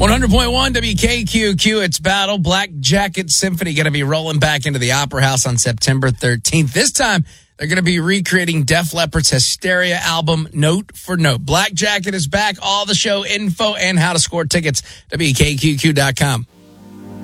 100.1 WKQQ, it's Battle. Black Jacket Symphony going to be rolling back into the Opera House on September 13th. This time, they're going to be recreating Def Leppard's Hysteria album, Note for Note. Black Jacket is back. All the show info and how to score tickets, WKQQ.com.